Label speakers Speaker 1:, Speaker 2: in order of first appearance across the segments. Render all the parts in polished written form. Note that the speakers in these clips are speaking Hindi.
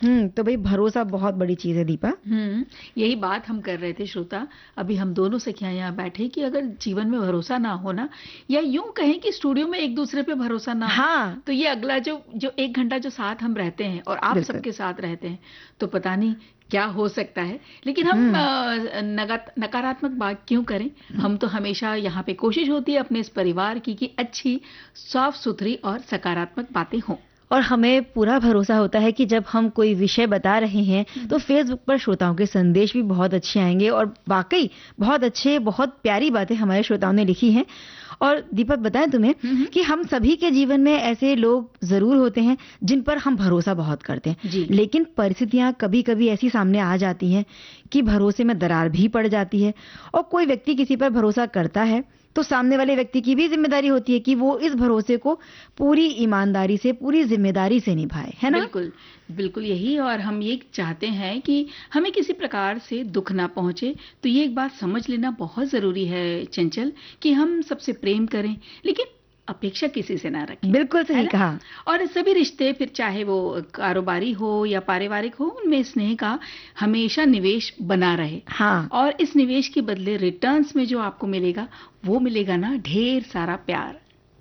Speaker 1: तो भाई भरोसा बहुत बड़ी चीज है दीपा।
Speaker 2: यही बात हम कर रहे थे श्रोता। अभी हम दोनों सखियां यहाँ बैठे कि अगर जीवन में भरोसा ना हो ना, या यूं कहें कि स्टूडियो में एक दूसरे पे भरोसा ना हो,
Speaker 1: हाँ
Speaker 2: तो ये अगला जो जो 1 घंटा जो साथ हम रहते हैं और आप
Speaker 1: बिल्कुल।
Speaker 2: सबके साथ रहते हैं, तो पता नहीं क्या हो सकता है। लेकिन हम
Speaker 1: हम्म
Speaker 2: नकारात्मक बात क्यों करें। हम तो हमेशा यहाँ पे कोशिश होती है अपने इस परिवार की कि अच्छी, साफ सुथरी और सकारात्मक बातें हों।
Speaker 1: और हमें पूरा भरोसा होता है कि जब हम कोई विषय बता रहे हैं तो फेसबुक पर श्रोताओं के संदेश भी बहुत अच्छे आएंगे, और वाकई बहुत अच्छे, बहुत प्यारी बातें हमारे श्रोताओं ने लिखी हैं। और दीपक बताएं तुम्हें कि हम सभी के जीवन में ऐसे लोग जरूर होते हैं जिन पर हम भरोसा बहुत करते हैं,
Speaker 2: जी।
Speaker 1: लेकिन परिस्थितियां कभी कभी ऐसी सामने आ जाती हैं कि भरोसे में दरार भी पड़ जाती है। और कोई व्यक्ति किसी पर भरोसा करता है तो सामने वाले व्यक्ति की भी जिम्मेदारी होती है कि वो इस भरोसे को पूरी ईमानदारी से, पूरी जिम्मेदारी से निभाए, है ना?
Speaker 2: बिल्कुल, बिल्कुल यही। और हम ये चाहते हैं कि हमें किसी प्रकार से दुख ना पहुंचे। तो ये एक बात समझ लेना बहुत जरूरी है चंचल, कि हम सबसे प्रेम करें लेकिन अपेक्षा किसी से ना रखें।
Speaker 1: बिल्कुल सही कहा।
Speaker 2: और सभी रिश्ते, फिर चाहे वो कारोबारी हो या पारिवारिक हो, उनमें स्नेह का हमेशा निवेश बना रहे।
Speaker 1: हाँ।
Speaker 2: और इस निवेश के बदले रिटर्न्स में जो आपको मिलेगा, वो मिलेगा ना ढेर सारा प्यार।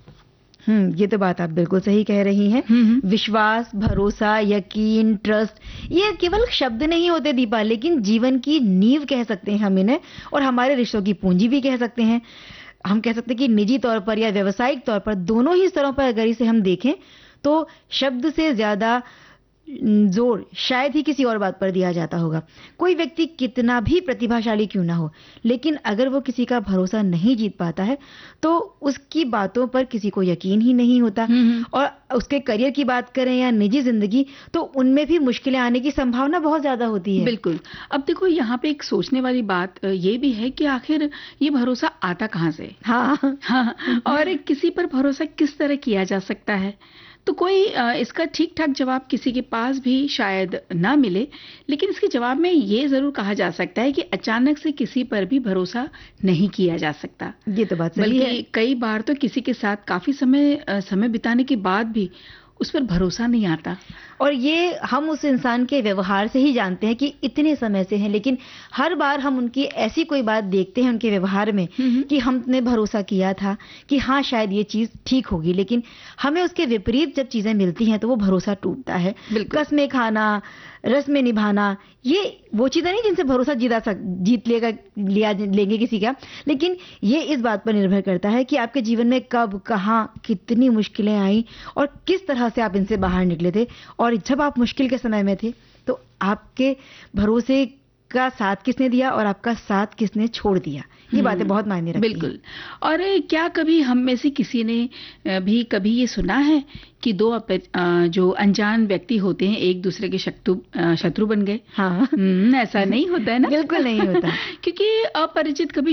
Speaker 1: ये तो बात आप बिल्कुल सही कह रही हैं। विश्वास, भरोसा, यकीन, ट्रस्ट, ये केवल शब्द नहीं होते दीपा, लेकिन जीवन की नींव कह सकते हैं हम इन्हें, और हमारे रिश्तों की पूंजी भी कह सकते हैं। हम कह सकते हैं कि निजी तौर पर या व्यावसायिक तौर पर, दोनों ही स्तरों पर अगर इसे हम देखें तो शब्द से ज्यादा जोर शायद ही किसी और बात पर दिया जाता होगा। कोई व्यक्ति कितना भी प्रतिभाशाली क्यों ना हो, लेकिन अगर वो किसी का भरोसा नहीं जीत पाता है तो उसकी बातों पर किसी को यकीन ही नहीं होता। और उसके करियर की बात करें या निजी जिंदगी, तो उनमें भी मुश्किलें आने की संभावना बहुत ज्यादा होती है।
Speaker 2: बिल्कुल। अब देखो, यहाँ पे एक सोचने वाली बात ये भी है कि आखिर ये भरोसा आता कहाँ से। हाँ। और किसी पर भरोसा किस तरह किया जा सकता है, तो कोई इसका ठीक ठाक जवाब किसी के पास भी शायद ना मिले, लेकिन इसके जवाब में ये जरूर कहा जा सकता है कि अचानक से किसी पर भी भरोसा नहीं किया जा सकता।
Speaker 1: ये तो बात सही है।
Speaker 2: बल्कि कई बार तो किसी के साथ काफी समय बिताने के बाद भी उस पर भरोसा नहीं आता।
Speaker 1: और ये हम उस इंसान के व्यवहार से ही जानते हैं कि इतने समय से हैं, लेकिन हर बार हम उनकी ऐसी कोई बात देखते हैं उनके व्यवहार में कि हमने भरोसा किया था कि हाँ शायद ये चीज ठीक होगी, लेकिन हमें उसके विपरीत जब चीजें मिलती हैं तो वो भरोसा टूटता है। कसमें खाना, रस्में निभाना, ये वो चीजें नहीं जिनसे भरोसा जीत लेंगे किसी का, लेकिन ये इस बात पर निर्भर करता है कि आपके जीवन में कब, कहाँ, कितनी मुश्किलें आई और किस तरह से आप इनसे बाहर निकले थे। और जब आप मुश्किल के समय में थे तो आपके भरोसे का साथ किसने दिया और आपका साथ किसने छोड़ दिया, ये बातें बहुत मायने रखती हैं।
Speaker 2: बिल्कुल। और क्या कभी हम में से किसी ने भी कभी ये सुना है कि दो जो अनजान व्यक्ति होते हैं एक दूसरे के शत्रु बन गए?
Speaker 1: हाँ।
Speaker 2: ऐसा नहीं होता है ना।
Speaker 1: बिल्कुल नहीं होता।
Speaker 2: क्योंकि अपरिचित कभी